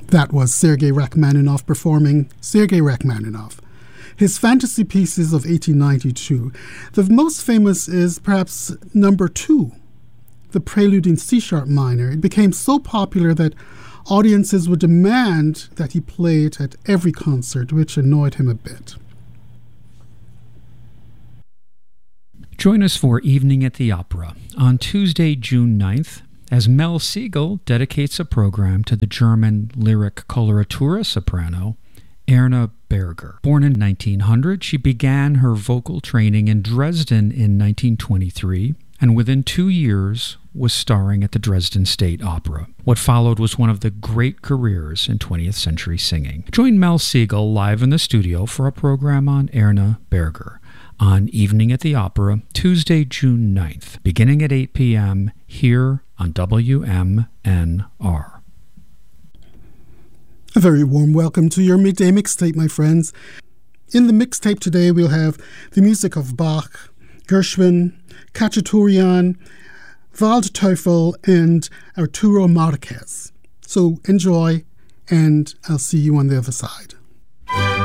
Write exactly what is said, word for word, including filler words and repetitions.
That was Sergei Rachmaninoff performing Sergei Rachmaninoff. His fantasy pieces of eighteen ninety-two. The most famous is perhaps number two, the Prelude in C-sharp minor. It became so popular that audiences would demand that he play it at every concert, which annoyed him a bit. Join us for Evening at the Opera on Tuesday, June ninth, as Mel Siegel dedicates a program to the German lyric coloratura soprano, Erna Berger. Born in nineteen hundred, she began her vocal training in Dresden in nineteen twenty-three, and within two years was starring at the Dresden State Opera. What followed was one of the great careers in twentieth century singing. Join Mel Siegel live in the studio for a program on Erna Berger on Evening at the Opera, Tuesday, June ninth, beginning at eight p.m. here on W M N R. A very warm welcome to your midday mixtape, my friends. In the mixtape today, we'll have the music of Bach, Gershwin, Khachaturian, Waldteufel, and Arturo Marquez. So enjoy, and I'll see you on the other side.